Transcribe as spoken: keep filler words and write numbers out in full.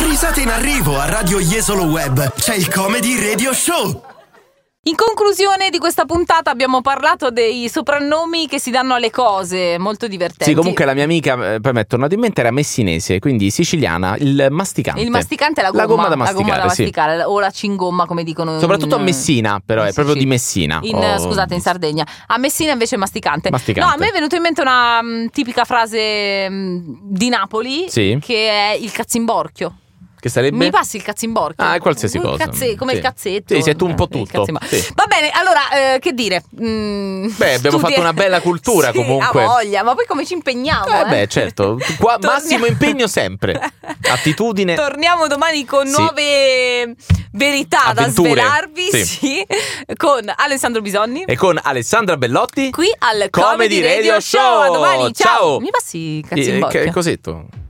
Risate in arrivo a Radio Jesolo Web. C'è il Comedy Radio Show. In conclusione di questa puntata abbiamo parlato dei soprannomi che si danno alle cose, molto divertenti. Sì, comunque la mia amica, eh, poi mi è tornato in mente, era messinese, quindi siciliana, il masticante. Il masticante è la gomma, la gomma da masticare, la gomma da sì. masticare o la cingomma, come dicono. Soprattutto in, a Messina, però, è proprio di Messina. In, oh. Scusate, in Sardegna. A Messina invece è masticante. masticante. No, a me è venuta in mente una um, tipica frase um, di Napoli, sì. che è il cazzimborchio. Che sarebbe? Mi passi il cazzimborchio? Ah, è qualsiasi il cosa. Cazze, come sì. il cazzetto. Sì, sei tu un po' tutto. Sì. Va bene, allora, eh, che dire? Mm, beh, abbiamo studi- fatto una bella cultura, sì, comunque. Ha voglia, ma poi come ci impegniamo? Eh, eh? beh, certo. Qua, Torniamo- massimo impegno sempre. Attitudine. Torniamo domani con Sì. nuove verità Avventure. da svelarvi, Sì. sì, con Alessandro Bisogni. E con Alessandra Bellotti. Qui al Comedy Comedy Radio Radio Show. Show. A domani, ciao. Ciao. Mi passi il Eh, cazzo in bocca? che cosetto?